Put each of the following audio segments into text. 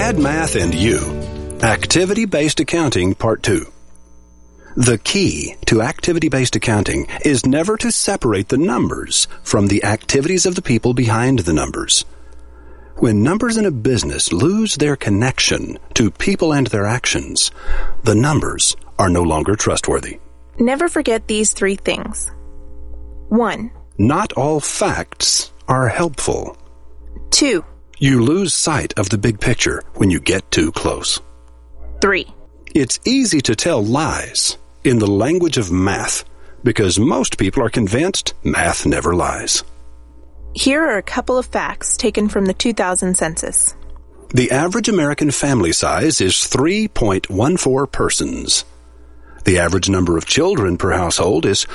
Bad Math and You, Activity-Based Accounting Part 2. The key to activity-based accounting is never to separate the numbers from the activities of the people behind the numbers. When numbers in a business lose their connection to people and their actions, the numbers are no longer trustworthy. Never forget these 3 things. 1. Not all facts are helpful. 2. You lose sight of the big picture when you get too close. 3. It's easy to tell lies in the language of math because most people are convinced math never lies. Here are a couple of facts taken from the 2000 census. The average American family size is 3.14 persons. The average number of children per household is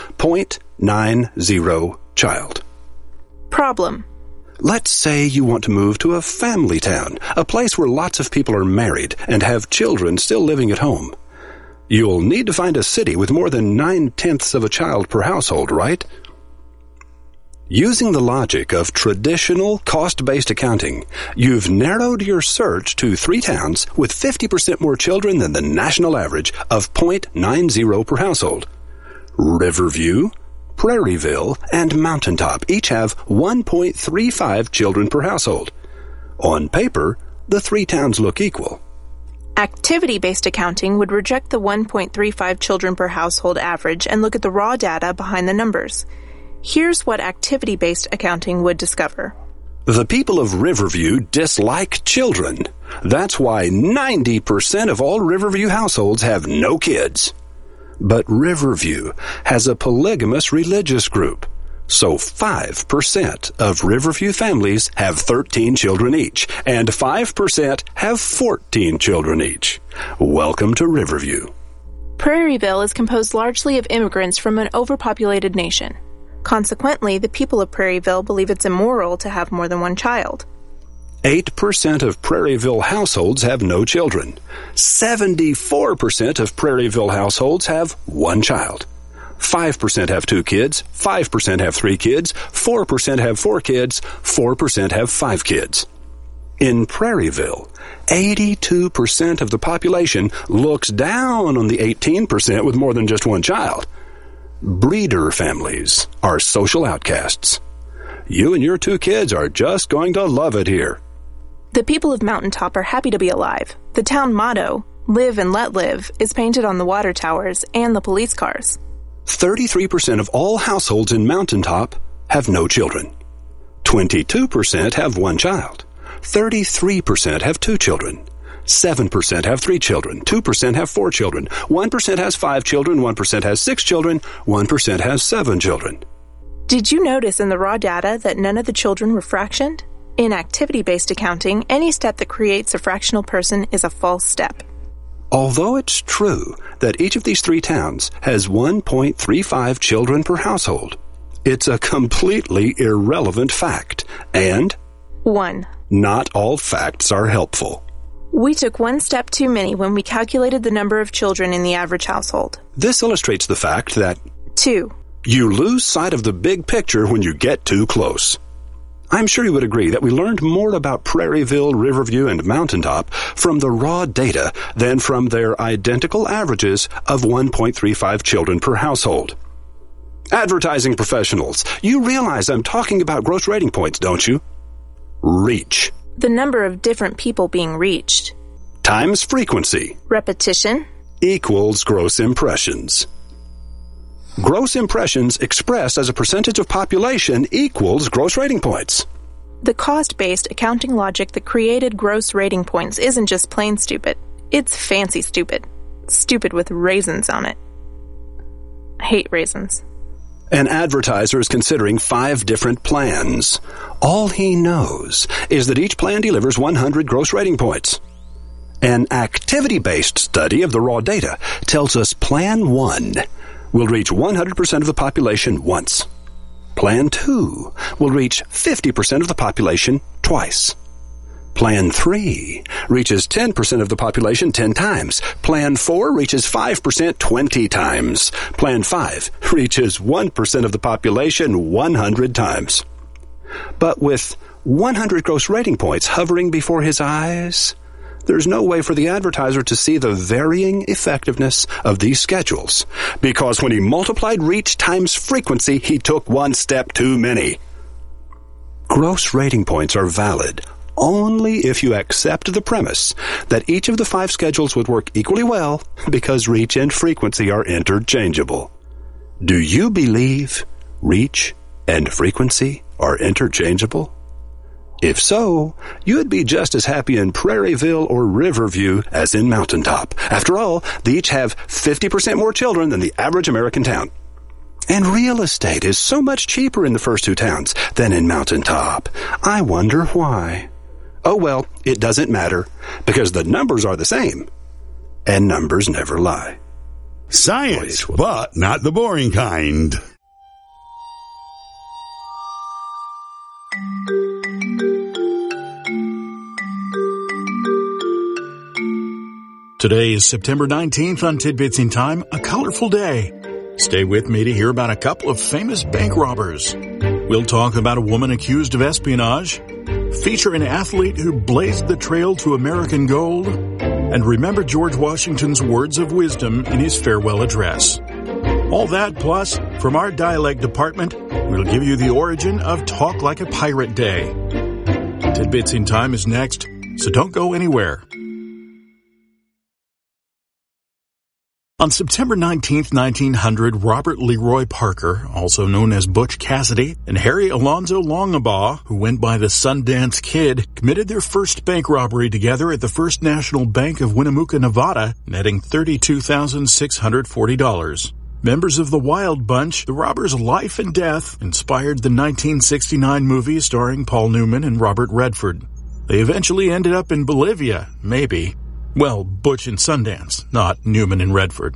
0.90 child. Problem. Let's say you want to move to a family town, a place where lots of people are married and have children still living at home. You'll need to find a city with more than 9/10 of a child per household, right? Using the logic of traditional cost-based accounting, you've narrowed your search to 3 towns with 50% more children than the national average of 0.90 per household. Riverview, Prairieville, and Mountaintop each have 1.35 children per household. On paper, the 3 towns look equal. Activity-based accounting would reject the 1.35 children per household average and look at the raw data behind the numbers. Here's what activity-based accounting would discover. The people of Riverview dislike children. That's why 90% of all Riverview households have no kids. But Riverview has a polygamous religious group, so 5% of Riverview families have 13 children each, and 5% have 14 children each. Welcome to Riverview. Prairieville is composed largely of immigrants from an overpopulated nation. Consequently, the people of Prairieville believe it's immoral to have more than one child. 8% of Prairieville households have no children. 74% of Prairieville households have 1 child. 5% have 2 kids, 5% have 3 kids, 4% have 4 kids, 4% have 5 kids. In Prairieville, 82% of the population looks down on the 18% with more than just 1 child. Breeder families are social outcasts. You and your 2 kids are just going to love it here. The people of Mountaintop are happy to be alive. The town motto, "Live and let live," is painted on the water towers and the police cars. 33% of all households in Mountaintop have no children. 22% have 1 child. 33% have 2 children. 7% have 3 children, 2% have 4 children, 1% has 5 children, 1% has 6 children, 1% has 7 children. Did you notice in the raw data that none of the children were fractioned? In activity-based accounting, any step that creates a fractional person is a false step. Although it's true that each of these 3 towns has 1.35 children per household, it's a completely irrelevant fact. And 1. Not all facts are helpful. We took 1 step too many when we calculated the number of children in the average household. This illustrates the fact that 2. You lose sight of the big picture when you get too close. I'm sure you would agree that we learned more about Prairieville, Riverview, and Mountaintop from the raw data than from their identical averages of 1.35 children per household. Advertising professionals, you realize I'm talking about gross rating points, don't you? Reach. The number of different people being reached. Times frequency. Repetition. Equals gross impressions. Gross impressions expressed as a percentage of population equals gross rating points. The cost-based accounting logic that created gross rating points isn't just plain stupid. It's fancy stupid. Stupid with raisins on it. I hate raisins. An advertiser is considering 5 different plans. All he knows is that each plan delivers 100 gross rating points. An activity-based study of the raw data tells us Plan 1 will reach 100% of the population once. Plan 2 will reach 50% of the population twice. Plan 3 reaches 10% of the population 10 times. Plan 4 reaches 5% 20 times. Plan 5 reaches 1% of the population 100 times. But with 100 gross rating points hovering before his eyes, there's no way for the advertiser to see the varying effectiveness of these schedules, because when he multiplied reach times frequency, he took one step too many. Gross rating points are valid only if you accept the premise that each of the 5 schedules would work equally well because reach and frequency are interchangeable. Do you believe reach and frequency are interchangeable? If so, you'd be just as happy in Prairieville or Riverview as in Mountaintop. After all, they each have 50% more children than the average American town. And real estate is so much cheaper in the first 2 towns than in Mountaintop. I wonder why. Oh well, it doesn't matter, because the numbers are the same. And numbers never lie. Science, but not the boring kind. Today is September 19th on Tidbits in Time, a colorful day. Stay with me to hear about a couple of famous bank robbers. We'll talk about a woman accused of espionage, feature an athlete who blazed the trail to American gold, and remember George Washington's words of wisdom in his farewell address. All that plus, from our dialect department, we'll give you the origin of Talk Like a Pirate Day. Tidbits in Time is next, so don't go anywhere. On September 19, 1900, Robert Leroy Parker, also known as Butch Cassidy, and Harry Alonzo Longabaugh, who went by the Sundance Kid, committed their first bank robbery together at the First National Bank of Winnemucca, Nevada, netting $32,640. Members of the Wild Bunch, the robbers' life and death inspired the 1969 movie starring Paul Newman and Robert Redford. They eventually ended up in Bolivia, maybe. Well, Butch and Sundance, not Newman and Redford.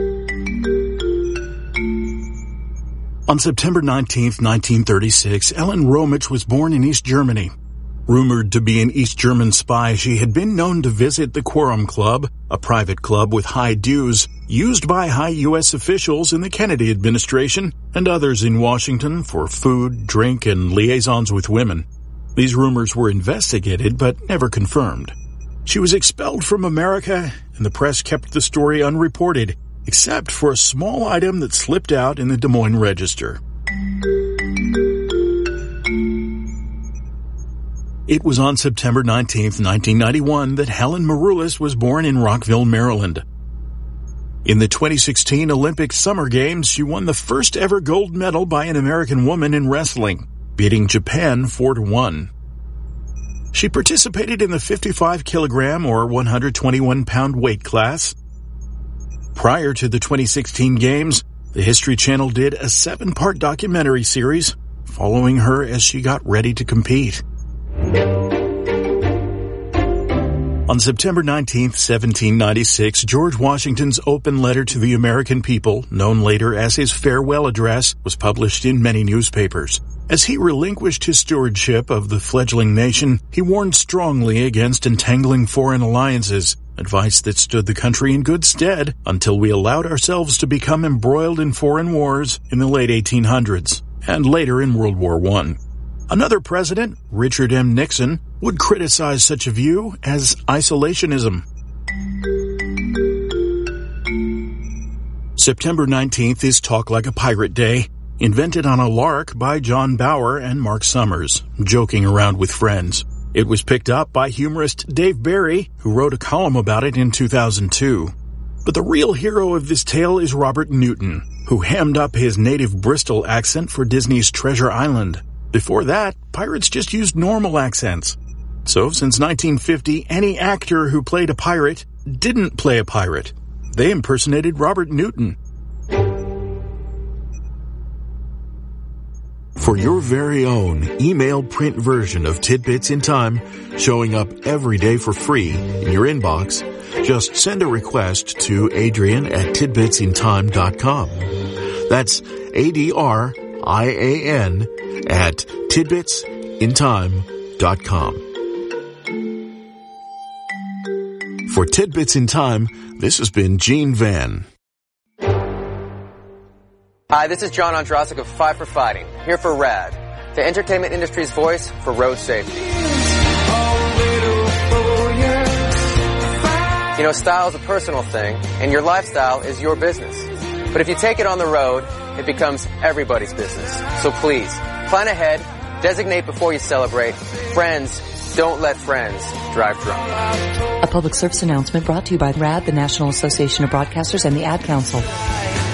On September 19, 1936, Ellen Romich was born in East Germany. Rumored to be an East German spy, she had been known to visit the Quorum Club, a private club with high dues, used by high U.S. officials in the Kennedy administration and others in Washington for food, drink, and liaisons with women. These rumors were investigated but never confirmed. She was expelled from America, and the press kept the story unreported, except for a small item that slipped out in the Des Moines Register. It was on September 19, 1991, that Helen Maroulis was born in Rockville, Maryland. In the 2016 Olympic Summer Games, she won the first ever gold medal by an American woman in wrestling, beating Japan 4-1. She participated in the 55-kilogram or 121-pound weight class. Prior to the 2016 Games, the History Channel did a 7-part documentary series following her as she got ready to compete. On September 19, 1796, George Washington's open letter to the American people, known later as his farewell address, was published in many newspapers. As he relinquished his stewardship of the fledgling nation, he warned strongly against entangling foreign alliances, advice that stood the country in good stead until we allowed ourselves to become embroiled in foreign wars in the late 1800s, and later in World War I. Another president, Richard M. Nixon, would criticize such a view as isolationism. September 19th is Talk Like a Pirate Day, invented on a lark by John Bauer and Mark Summers, joking around with friends. It was picked up by humorist Dave Barry, who wrote a column about it in 2002. But the real hero of this tale is Robert Newton, who hammed up his native Bristol accent for Disney's Treasure Island. Before that, pirates just used normal accents. So, since 1950, any actor who played a pirate didn't play a pirate. They impersonated Robert Newton. For your very own email print version of Tidbits in Time, showing up every day for free in your inbox, just send a request to Adrian@tidbitsintime.com. That's ADRIAN@tidbitsintime.com. For Tidbits in Time, this has been Gene Van. Hi, this is John Ondrasik of Five for Fighting, here for RAD, the entertainment industry's voice for road safety. You know, style is a personal thing, and your lifestyle is your business. But if you take it on the road, it becomes everybody's business. So please, plan ahead, designate before you celebrate. Friends, don't let friends drive drunk. A public service announcement brought to you by RAD, the National Association of Broadcasters, and the Ad Council.